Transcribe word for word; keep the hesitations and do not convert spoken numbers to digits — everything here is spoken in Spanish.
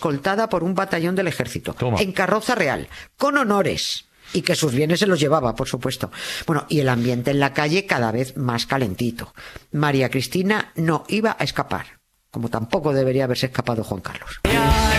escoltada por un batallón del ejército, Toma. en carroza real, con honores, y que sus bienes se los llevaba, por supuesto. Bueno, y el ambiente en la calle cada vez más calentito. María Cristina no iba a escapar, como tampoco debería haberse escapado Juan Carlos.